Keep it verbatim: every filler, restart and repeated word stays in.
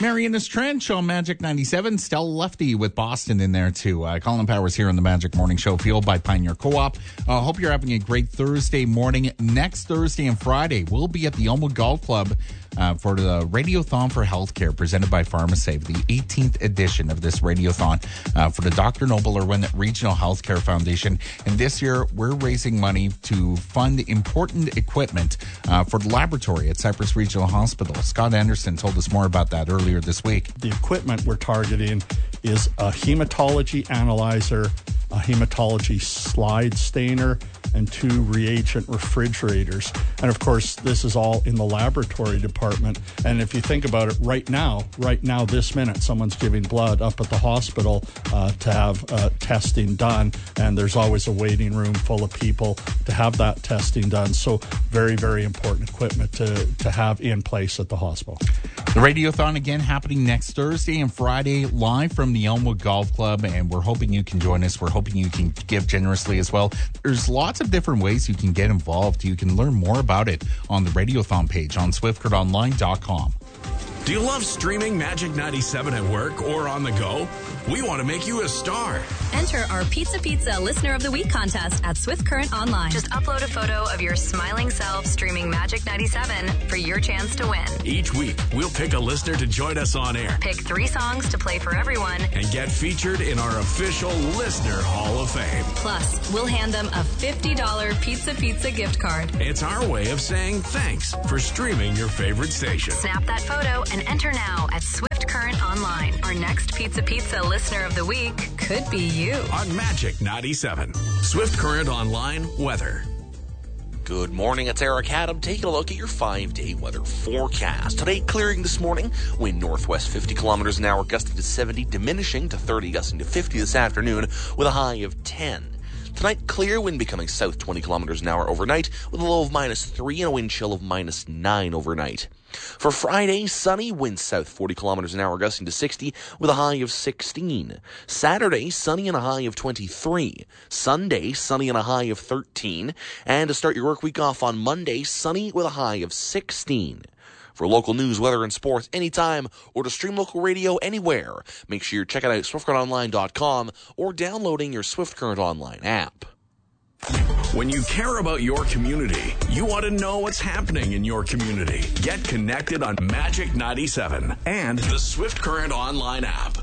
Marianas Trench on Magic ninety-seven. Stella Lefty with Boston in there too. Uh, Colin Powers here on the Magic Morning Show, fueled by Pioneer Co-op. I uh, hope you're having a great Thursday morning. Next Thursday and Friday, we'll be at the Elmwood Golf Club uh, for the Radiothon for Healthcare presented by PharmaSave, the eighteenth edition of this Radiothon uh, for the Doctor Noble Irwin Regional Healthcare Foundation. And this year, we're raising money to fund important equipment uh, for the laboratory at Cypress Regional Hospital. Scott Anderson told us more about that earlier this week. The equipment we're targeting is a hematology analyzer, a hematology slide stainer, and two reagent refrigerators. And of course, this is all in the laboratory department. And if you think about it, right now, right now, this minute, someone's giving blood up at the hospital uh, to have uh, testing done. And there's always a waiting room full of people to have that testing done. So very, very important equipment to, to have in place at the hospital. The Radiothon again happening next Thursday and Friday live from the Elmwood Golf Club, and we're hoping you can join us. We're hoping you can give generously as well. There's lots of different ways you can get involved. You can learn more about it on the Radiothon page on swift current online dot com. Do you love streaming Magic ninety-seven at work or on the go? We want to make you a star. Enter our Pizza Pizza Listener of the Week contest at Swift Current Online. Just upload a photo of your smiling self streaming Magic ninety-seven for your chance to win. Each week, we'll pick a listener to join us on air. Pick three songs to play for everyone. And get featured in our official Listener Hall of Fame. Plus, we'll hand them a fifty dollars Pizza Pizza gift card. It's our way of saying thanks for streaming your favorite station. Snap that photo and enter now at Swift Current Online. Our next Pizza Pizza Listener of the Week could be you. On Magic ninety-seven. Swift Current Online weather. Good morning, it's Eric Adam taking a look at your five-day weather forecast. Today, clearing this morning, wind northwest fifty kilometers an hour, gusting to seventy, diminishing to thirty, gusting to fifty this afternoon with a high of ten. Tonight, clear, wind becoming south twenty kilometers an hour overnight with a low of minus three and a wind chill of minus nine overnight. For Friday, sunny, wind south forty kilometers an hour, gusting to sixty with a high of sixteen. Saturday, sunny and a high of twenty-three. Sunday, sunny and a high of thirteen. And to start your work week off on Monday, sunny with a high of sixteen. For local news, weather, and sports anytime, or to stream local radio anywhere, make sure you're checking out swift current online dot com or downloading your Swift Current Online app. When you care about your community, you want to know what's happening in your community. Get connected on Magic ninety-seven and the Swift Current Online app.